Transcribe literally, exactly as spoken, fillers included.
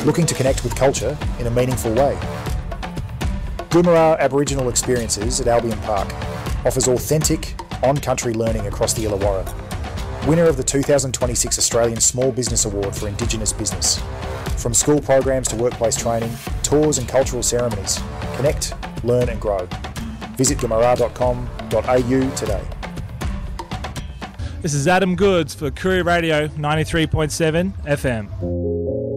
Looking to connect with culture in a meaningful way? Goomerah Aboriginal Experiences at Albion Park offers authentic, on-country learning across the Illawarra. Winner of the two thousand twenty-six Australian Small Business Award for Indigenous Business. From school programs to workplace training, tours and cultural ceremonies. Connect, learn and grow. Visit goomerah dot com dot a u today. This is Adam Goods for Courier Radio ninety-three point seven F M.